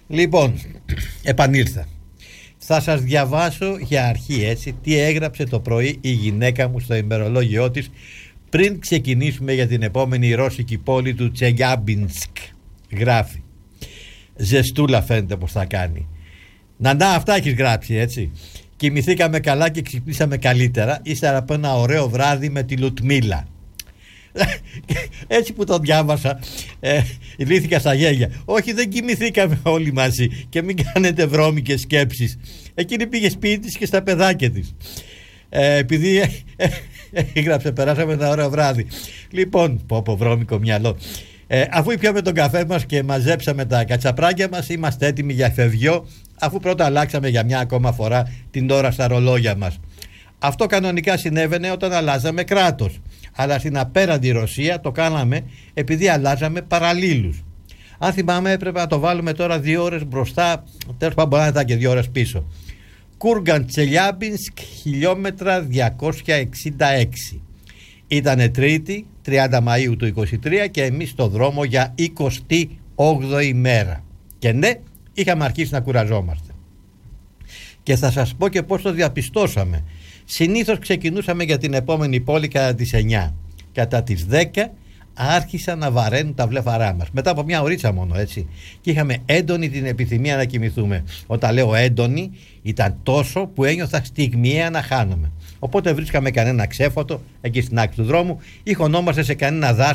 Λοιπόν, επανήλθα. Θα σας διαβάσω για αρχή έτσι τι έγραψε το πρωί η γυναίκα μου στο ημερολόγιό της πριν ξεκινήσουμε για την επόμενη ρώσικη πόλη του Τσελιάμπινσκ. Γράφει. Ζεστούλα φαίνεται πως θα κάνει. Να αυτά έχεις γράψει έτσι. Κοιμηθήκαμε καλά και ξυπνήσαμε καλύτερα ύστερα από ένα ωραίο βράδυ με τη Λουτμίλα. Έτσι που το διάβασα λύθηκα στα γέλια. Όχι, δεν κοιμηθήκαμε όλοι μαζί και μην κάνετε βρώμικες σκέψεις. Εκείνη πήγε σπίτι της και στα παιδάκια της. Επειδή έγραψε περάσαμε ένα ωραίο βράδυ. Λοιπόν, πω βρώμικο μυαλό. Αφού πιάμε τον καφέ μας και μαζέψαμε τα κατσαπράκια μας, είμαστε έτοιμοι για φευγιό, αφού πρώτα αλλάξαμε για μια ακόμα φορά την ώρα στα ρολόγια μας. Αυτό κανονικά συνέβαινε όταν αλλάζαμε κράτος, αλλά στην απέραντη Ρωσία το κάναμε επειδή αλλάζαμε παραλλήλους. Αν θυμάμαι έπρεπε να το βάλουμε τώρα 2 ώρες μπροστά, τέλος πάντων μπορεί να ήταν και 2 ώρες πίσω. Κούργαν Τσελιάμπινσκ, χιλιόμετρα 266. Ήτανε Τρίτη, 30 Μαΐου του 23 και εμείς στο δρόμο για 28η μέρα. Και ναι, είχαμε αρχίσει να κουραζόμαστε. Και θα σας πω και πώς το διαπιστώσαμε. Συνήθως ξεκινούσαμε για την επόμενη πόλη κατά τις 9. Κατά τις 10 άρχισαν να βαραίνουν τα βλέφαρά μας. Μετά από μια ωρίτσα μόνο έτσι. Και είχαμε έντονη την επιθυμία να κοιμηθούμε. Όταν λέω έντονη, ήταν τόσο που ένιωθα στιγμιαία να χάνομαι. Οπότε βρίσκαμε κανένα ξέφωτο εκεί στην άκρη του δρόμου ή χωνόμαστε σε κανένα δάσος